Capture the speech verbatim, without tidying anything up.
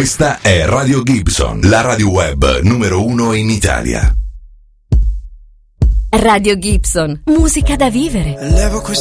Questa è Radio Gibson, la radio web numero uno in Italia. Radio Gibson, musica da vivere. Levo questa